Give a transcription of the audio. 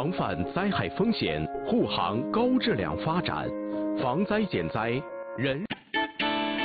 防范灾害风险，护航高质量发展，防灾减灾人。